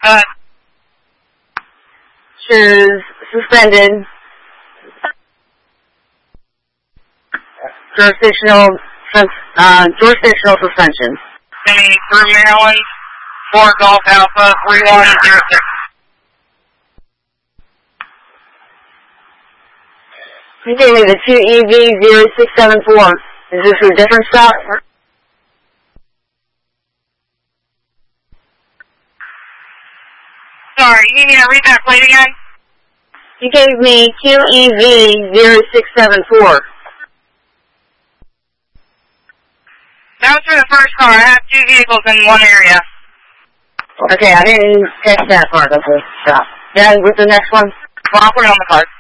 Shoes suspended. Jurisdictional suspension. Through Maryland, 4 Golf Alpha, 3106. You gave me the 2EV0674. Is this a different stop? Sorry, you need me to read that plate again? You gave me QEV0674. That was for the first car. I have 2 vehicles in one area. Okay, I didn't catch that part of the stop. Yeah, what's the next one? Well, I'll put it on the card.